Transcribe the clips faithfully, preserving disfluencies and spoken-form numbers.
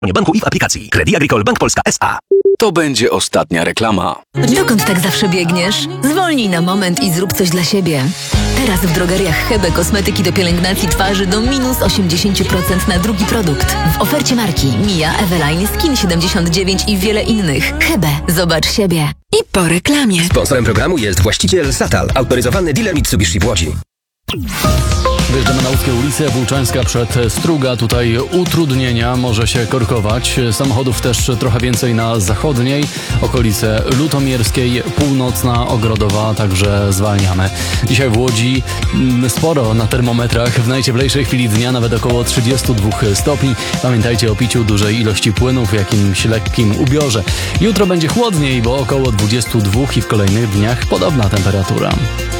Nie banku i w aplikacji. Credit Agricole Bank Polska S A. To będzie ostatnia reklama. Dokąd tak zawsze biegniesz? Zwolnij na moment i zrób coś dla siebie. Teraz w drogeriach Hebe kosmetyki do pielęgnacji twarzy do minus osiemdziesiąt procent na drugi produkt. W ofercie marki Mia, Eveline, Skin siedemdziesiąt dziewięć i wiele innych. Hebe, zobacz siebie. I po reklamie. Sponsorem programu jest właściciel Satal, autoryzowany dealer Mitsubishi w Łodzi. Wyjeżdżamy na Łódzkie ulice, Włóczańska przed Struga. Tutaj utrudnienia, może się korkować. Samochodów też trochę więcej na zachodniej, okolice Lutomierskiej, Północna, Ogrodowa, także zwalniamy. Dzisiaj w Łodzi sporo na termometrach, w najcieplejszej chwili dnia nawet około trzydzieści dwa stopni. Pamiętajcie o piciu dużej ilości płynów w jakimś lekkim ubiorze. Jutro będzie chłodniej, bo około dwadzieścia dwa i w kolejnych dniach podobna temperatura.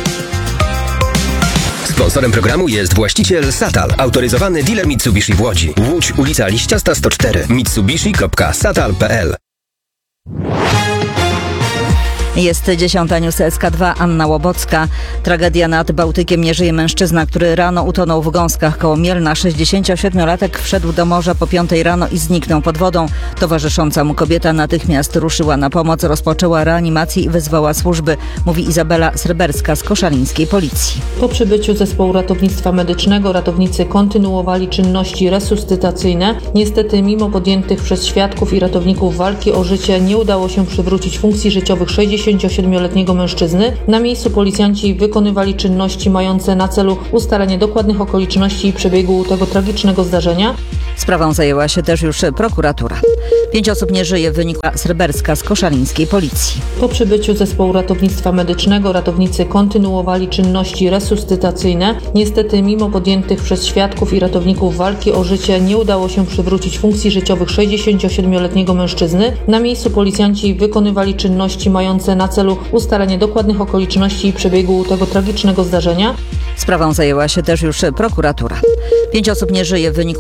Sponsorem programu jest właściciel Satal, autoryzowany dealer Mitsubishi w Łodzi. Łódź, ulica Liściasta sto cztery, mitsubishi kropka satal kropka p l. Jest dziesiąta, news S K dwa, Anna Łobocka. Tragedia nad Bałtykiem. Nie żyje mężczyzna, który rano utonął w Gąskach koło Mielna. sześćdziesięciosiedmiolatek wszedł do morza po piątej rano i zniknął pod wodą. Towarzysząca mu kobieta natychmiast ruszyła na pomoc, rozpoczęła reanimację i wezwała służby, mówi Izabela Sreberska z koszalińskiej policji. Po przybyciu zespołu ratownictwa medycznego ratownicy kontynuowali czynności resuscytacyjne. Niestety mimo podjętych przez świadków i ratowników walki o życie nie udało się przywrócić funkcji życiowych sześćdziesięciosiedmioletniego mężczyzny. Na miejscu policjanci wykonywali czynności mające na celu ustalenie dokładnych okoliczności i przebiegu tego tragicznego zdarzenia. Sprawą zajęła się też już prokuratura. Pięć osób nie żyje, wynikła Sreberska z koszalińskiej policji. Po przybyciu zespołu ratownictwa medycznego ratownicy kontynuowali czynności resuscytacyjne. Niestety mimo podjętych przez świadków i ratowników walki o życie nie udało się przywrócić funkcji życiowych sześćdziesięciosiedmioletniego mężczyzny. Na miejscu policjanci wykonywali czynności mające na celu ustalenie dokładnych okoliczności i przebiegu tego tragicznego zdarzenia. Sprawą zajęła się też już prokuratura. Pięć osób nie żyje, wynikła